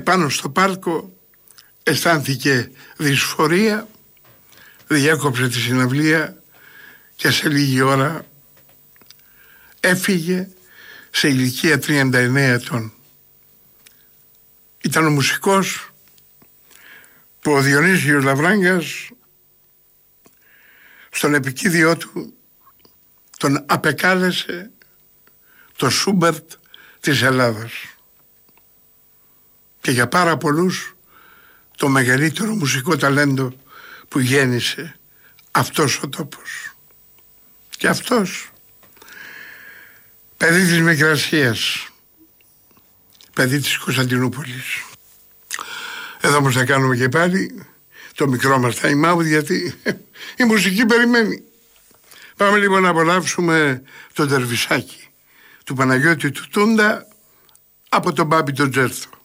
επάνω στο πάρκο αισθάνθηκε δυσφορία, διέκοψε τη συναυλία και σε λίγη ώρα έφυγε σε ηλικία 39 ετών. Ήταν ο μουσικός που ο Διονύσιος Λαβράγκας στον επικίδιό του τον απεκάλεσε το Σούμπερτ της Ελλάδας και για πάρα πολλούς το μεγαλύτερο μουσικό ταλέντο που γέννησε αυτός ο τόπος. Και αυτός, παιδί της Μικρασίας, παιδί της Κωνσταντινούπολης. Εδώ όμως θα κάνουμε και πάλι το μικρό μας time out, γιατί η μουσική περιμένει. Πάμε λοιπόν να απολαύσουμε το Τερβισάκι του Παναγιώτη του Τούντα από τον Μπάμπη τον Τζέρθο.